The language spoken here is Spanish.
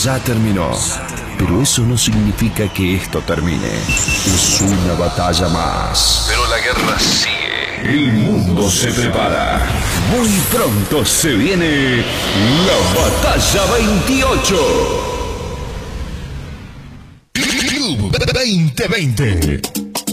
ya terminó. Pero eso no significa que esto termine. Es una batalla más. Pero la guerra sigue. El mundo se prepara. Muy pronto se viene la Batalla 28. Club 2020.